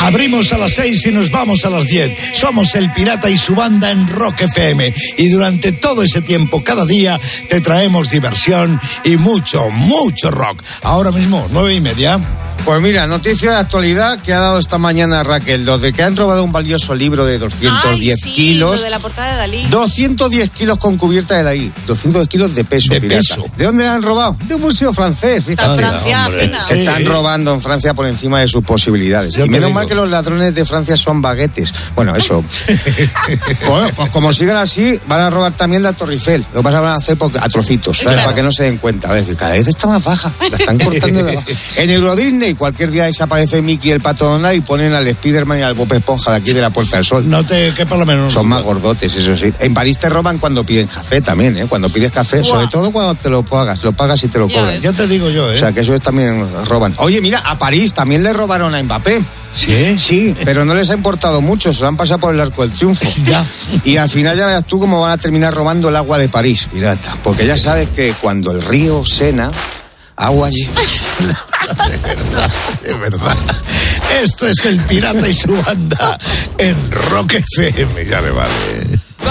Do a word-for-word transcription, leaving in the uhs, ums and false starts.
Abrimos a las seis y nos vamos a las diez. Somos El Pirata y su banda en Rock F M. Y durante todo ese tiempo, cada día, te traemos diversión y mucho, mucho rock. Ahora mismo, nueve y media. Pues mira, noticia de actualidad que ha dado esta mañana Raquel, los de que han robado un valioso libro de doscientos diez Ay, sí, kilos. Lo de la portada de Dalí. doscientos diez kilos con cubierta de Dalí. doscientos diez kilos de peso. De pirata. peso. ¿De dónde la han robado? De un museo francés. Está en Fíjate. Francia, hombre. fina. Se Sí. están robando en Francia por encima de sus posibilidades. Yo y te menos digo. mal que los ladrones de Francia son baguetes. Bueno, eso. Bueno, pues como sigan así, van a robar también la Torre Eiffel. Lo que pasa es que van a hacer por- a trocitos, ¿sabes? Claro. Para que no se den cuenta. A decir, cada vez está más baja. La están cortando de abajo. En Euro Disney, cualquier día desaparece Mickey el Pato Donald y ponen al Spiderman y al Bob Esponja de aquí de la Puerta del Sol. No te quepa la menos. Son más gordotes, eso sí. En París te roban cuando piden café también, ¿eh? Cuando pides café, Buah. sobre todo cuando te lo pagas, lo pagas y te lo Ya cobran. ves. Ya te digo yo, ¿eh? O sea, que eso es también roban. Oye, mira, a París también le robaron a Mbappé. ¿Sí? Sí, pero no les ha importado mucho, se lo han pasado por el arco del triunfo. Ya. Y al final ya verás tú cómo van a terminar robando el agua de París, pirata. Porque ya sabes que cuando el río Sena, agua allí. De verdad, de verdad. Esto es El Pirata y su banda en Rock F M. Ya le vale.